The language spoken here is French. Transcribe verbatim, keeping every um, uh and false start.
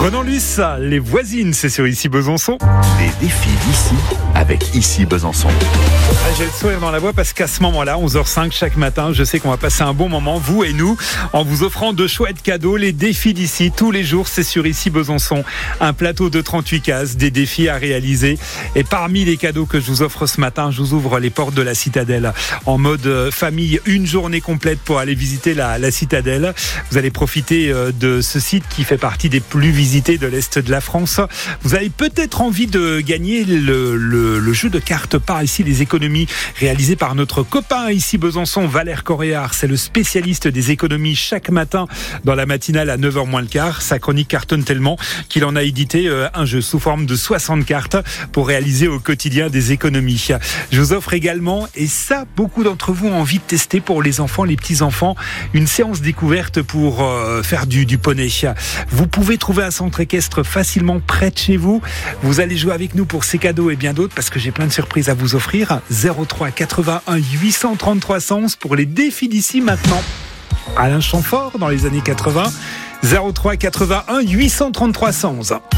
Renan Luce, les voisines, c'est sur Ici Besançon. Les défis d'ici avec Ici Besançon. Ah, j'ai le sourire dans la voix parce qu'à ce moment-là, onze heures cinq chaque matin, je sais qu'on va passer un bon moment, vous et nous, en vous offrant de chouettes cadeaux. Les défis d'ici, tous les jours, c'est sur Ici Besançon. Un plateau de trente-huit cases, des défis à réaliser. Et parmi les cadeaux que je vous offre ce matin, je vous ouvre les portes de la Citadelle. En mode famille, une journée complète pour aller visiter la, la Citadelle. Vous allez profiter de ce site qui fait partie des plus visités de l'Est de la France. Vous avez peut-être envie de gagner le, le, le jeu de cartes par ici, les économies, réalisé par notre copain ici Besançon, Valère Coréard. C'est le spécialiste des économies chaque matin dans la matinale à neuf heures moins le quart. Sa chronique cartonne tellement qu'il en a édité un jeu sous forme de soixante cartes pour réaliser au quotidien des économies. Je vous offre également, et ça, beaucoup d'entre vous ont envie de tester pour les enfants, les petits-enfants, une séance découverte pour euh, faire du, du poney. Vous pouvez trouver un centre équestre facilement près de chez vous. Vous allez jouer avec nous pour ces cadeaux et bien d'autres parce que j'ai plein de surprises à vous offrir. zéro trois quatre-vingt-un huit cent trente-trois cent onze pour les défis d'ici maintenant. Alain Chamfort dans les années quatre-vingts. zéro trois quatre-vingt-un huit cent trente-trois cent onze.